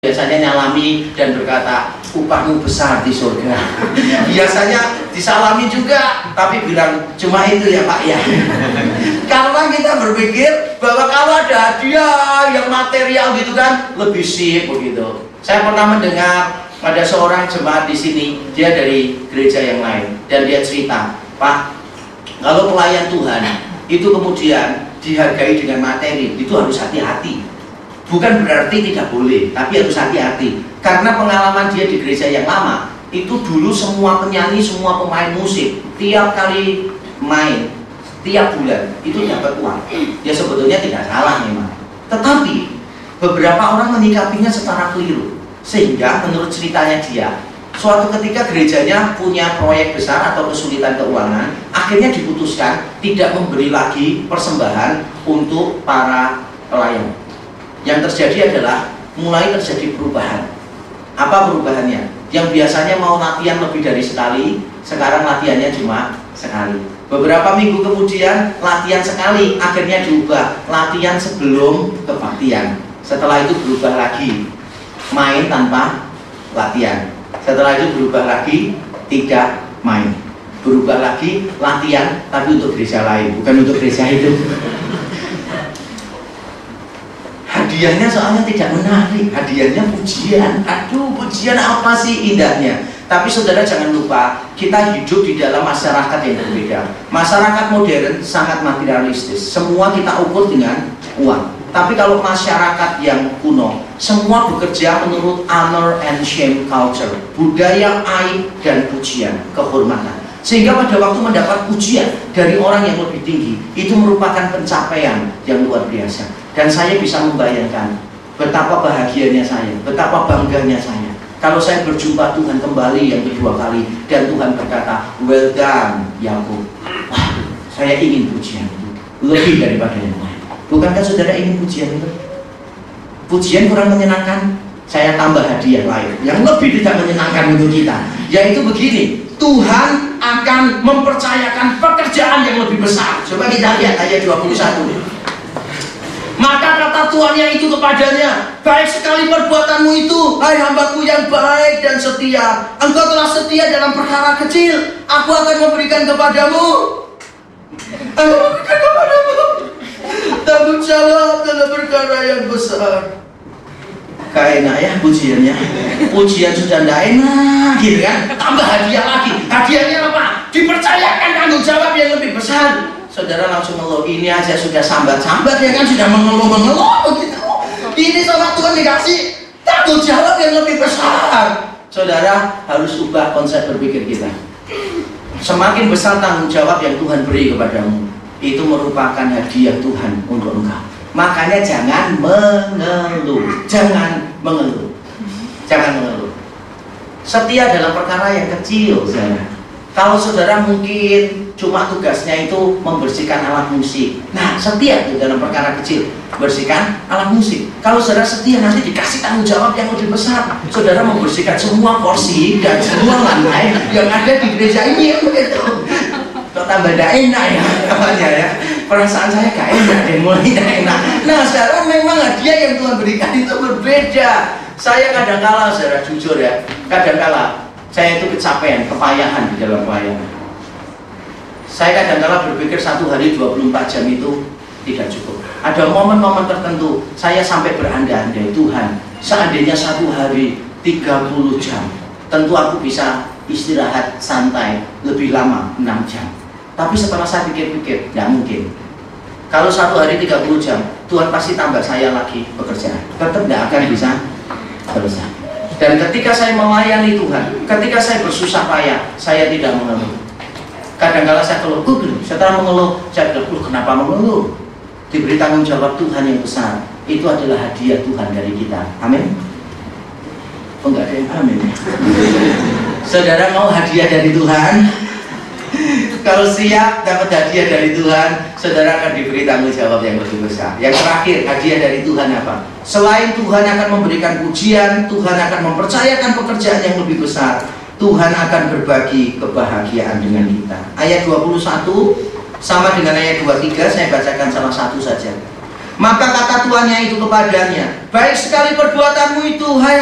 biasanya nyalami dan berkata, upahmu besar di surga. Biasanya disalami juga, tapi bilang, cuma itu ya Pak ya. Karena kita berpikir bahwa kalau ada hadiah yang material gitu kan, lebih sip begitu. Saya pernah mendengar ada seorang jemaat di sini, dia dari gereja yang lain, dan dia cerita, Pak, kalau pelayan Tuhan itu kemudian dihargai dengan materi, itu harus hati-hati. Bukan berarti tidak boleh, tapi harus hati-hati. Karena pengalaman dia di gereja yang lama, itu dulu semua penyanyi, semua pemain musik, tiap kali main, tiap bulan, itu dapat uang. Ya sebetulnya tidak salah memang. Tetapi, beberapa orang menyikapinya secara keliru. Sehingga menurut ceritanya dia, suatu ketika gerejanya punya proyek besar atau kesulitan keuangan, akhirnya diputuskan tidak memberi lagi persembahan untuk para pelayan. Yang terjadi adalah mulai terjadi perubahan. Apa perubahannya? Yang biasanya mau latihan lebih dari sekali, sekarang latihannya cuma sekali. Beberapa minggu kemudian latihan sekali, akhirnya diubah latihan sebelum kebaktian. Setelah itu berubah lagi, main tanpa latihan. Setelah itu berubah lagi, tidak main. Berubah lagi, latihan tapi untuk gereja lain, bukan untuk gereja itu. Hadiahnya soalnya tidak menarik, hadiahnya pujian. Aduh, pujian apa sih indahnya? Tapi saudara jangan lupa, kita hidup di dalam masyarakat yang berbeda. Masyarakat modern sangat materialistis, semua kita ukur dengan uang. Tapi kalau masyarakat yang kuno, semua bekerja menurut honor and shame culture, budaya aib dan pujian, kehormatan. Sehingga pada waktu mendapat pujian dari orang yang lebih tinggi, itu merupakan pencapaian yang luar biasa. Dan saya bisa membayangkan betapa bahagianya saya, betapa bangganya saya kalau saya berjumpa Tuhan kembali yang kedua kali dan Tuhan berkata, well done Yakub. Wah, saya ingin pujian itu lebih daripada yang lain. Bukankah saudara ingin pujian itu? Pujian kurang menyenangkan, saya tambah hadiah lain yang lebih tidak menyenangkan untuk kita, yaitu begini, Tuhan akan mempercayakan pekerjaan yang lebih besar. Coba kita lihat ayat 21. Maka kata tuannya itu kepadanya, baik sekali perbuatanmu itu, hai hambaku yang baik dan setia. Engkau telah setia dalam perkara kecil, aku akan memberikan kepadamu. Aku memberikan kepadamu tanggung jawab dalam perkara yang besar. Gak enak ya pujiannya. Pujian sudah tidak enak gitu kan, tambah hadiah lagi. Hadiahnya apa? Dipercayakan tanggung jawab yang lebih besar. Saudara langsung mengeluh, ini aja sudah sambat-sambat ya kan, sudah mengeluh-mengeluh begitu. Ini sama Tuhan dikasih tanggung jawab yang lebih besar. Saudara harus ubah konsep berpikir kita. Semakin besar tanggung jawab yang Tuhan beri kepadamu, itu merupakan hadiah Tuhan untuk engkau. Makanya jangan mengeluh, jangan mengeluh, jangan mengeluh. Setia dalam perkara yang kecil, saudara. Kalau saudara mungkin cuma tugasnya itu membersihkan alat musik, nah setia itu dalam perkara kecil, bersihkan alat musik. Kalau saudara setia nanti dikasih tanggung jawab yang lebih besar, saudara membersihkan semua kursi dan semua lantai yang ada di gereja ini, begitu. Kok tambah tidak enak ya, namanya ya. Perasaan saya gak enak deh, mulai tidak enak. Nah sekarang memang hadiah yang Tuhan berikan itu berbeda. Saya kadang-kala, saudara jujur ya, kadang-kala saya itu kecapean, kepayahan di dalam pelayanan. Saya kadang-kala berpikir satu hari 24 jam itu tidak cukup. Ada momen-momen tertentu saya sampai berandai-andai, Tuhan, seandainya satu hari 30 jam, tentu aku bisa istirahat santai lebih lama 6 jam. Tapi setelah saya pikir-pikir, tidak mungkin. Kalau satu hari 30 jam, Tuhan pasti tambah saya lagi pekerjaan. Tetap tidak akan bisa selesai. Dan ketika saya melayani Tuhan, ketika saya bersusah payah, saya tidak mengeluh. Kadang-kadang saya keluh, setelah mengeluh, saya bilang, kenapa mengeluh? Diberi tanggung jawab Tuhan yang besar. Itu adalah hadiah Tuhan dari kita. Amin. Oh enggak ada yang amin ya? Saudara mau hadiah dari Tuhan? Kalau siap dapat hadiah dari Tuhan, saudara akan diberi tanggung jawab yang lebih besar. Yang terakhir, hadiah dari Tuhan apa? Selain Tuhan akan memberikan pujian, Tuhan akan mempercayakan pekerjaan yang lebih besar. Tuhan akan berbagi kebahagiaan dengan kita. Ayat 21 sama dengan ayat 23, saya bacakan salah satu saja. Maka kata tuannya itu kepadanya, baik sekali perbuatanmu itu, hai